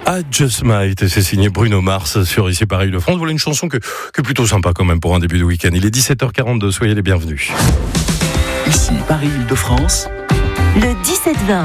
I Just Might, c'est signé Bruno Mars sur Ici Paris de France. Voilà une chanson que plutôt sympa quand même pour un début de week-end. Il est 17h42, soyez les bienvenus. Ici Paris de France. Le 17-20.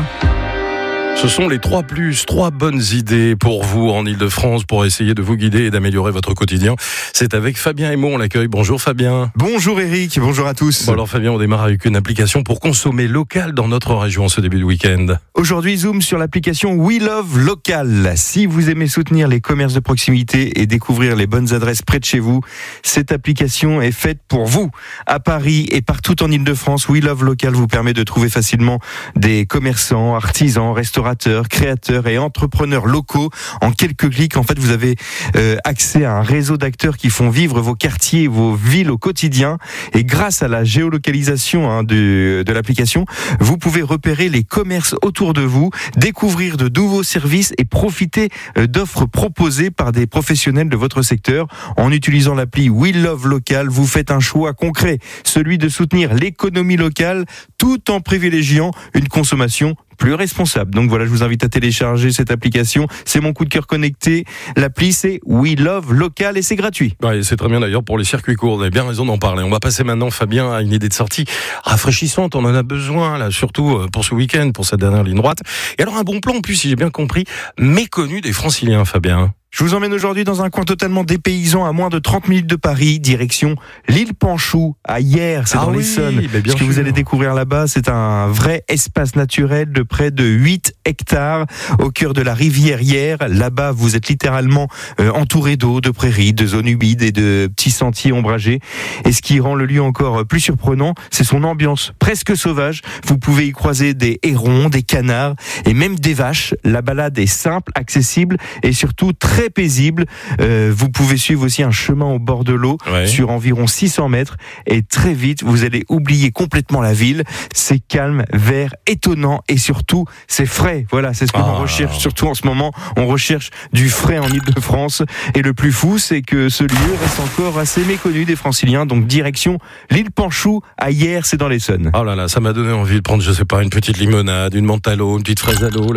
Ce sont les 3 bonnes idées pour vous en Ile-de-France pour essayer de vous guider et d'améliorer votre quotidien. C'est avec Fabien Aymon, on l'accueille. Bonjour Fabien. Bonjour Eric, bonjour à tous. Bon alors Fabien, on démarre avec une application pour consommer local dans notre région ce début de week-end. Aujourd'hui, zoom sur l'application We Love Local. Si vous aimez soutenir les commerces de proximité et découvrir les bonnes adresses près de chez vous, cette application est faite pour vous. À Paris et partout en Ile-de-France, We Love Local vous permet de trouver facilement des commerçants, artisans, restaurateurs, créateurs et entrepreneurs locaux. En quelques clics, en fait, vous avez accès à un réseau d'acteurs qui font vivre vos quartiers et vos villes au quotidien. Et grâce à la géolocalisation de l'application, vous pouvez repérer les commerces autour de vous, découvrir de nouveaux services et profiter d'offres proposées par des professionnels de votre secteur. En utilisant l'appli We Love Local, vous faites un choix concret, celui de soutenir l'économie locale tout en privilégiant une consommation plus responsable. Donc voilà, je vous invite à télécharger cette application. C'est mon coup de cœur connecté. L'appli, c'est We Love Local et c'est gratuit. Ouais, c'est très bien d'ailleurs pour les circuits courts. Vous avez bien raison d'en parler. On va passer maintenant, Fabien, à une idée de sortie rafraîchissante. On en a besoin, là, surtout pour ce week-end, pour cette dernière ligne droite. Et alors, un bon plan, en plus, si j'ai bien compris, méconnu des Franciliens, Fabien. Je vous emmène aujourd'hui dans un coin totalement dépaysant à moins de 30 minutes de Paris, direction l'île Panchou, à Hyères, c'est dans l'Essonne. Ce que vous allez découvrir là-bas, c'est un vrai espace naturel de près de 8 hectares au cœur de la rivière Hyères. Là-bas, vous êtes littéralement entouré d'eau, de prairies, de zones humides et de petits sentiers ombragés. Et ce qui rend le lieu encore plus surprenant, c'est son ambiance presque sauvage. Vous pouvez y croiser des hérons, des canards et même des vaches. La balade est simple, accessible et surtout très paisible. Vous pouvez suivre aussi un chemin au bord de l'eau sur environ 600 mètres et très vite vous allez oublier complètement la ville. C'est calme, vert, étonnant et surtout c'est frais. Voilà, c'est ce que l'on recherche surtout en ce moment. On recherche du frais en Ile-de-France et le plus fou c'est que ce lieu reste encore assez méconnu des Franciliens. Donc direction l'île Panchou à Hyères, c'est dans l'Essonne. Oh là là, ça m'a donné envie de prendre, je sais pas, une petite limonade, une menthe à l'eau, une petite fraise à l'eau.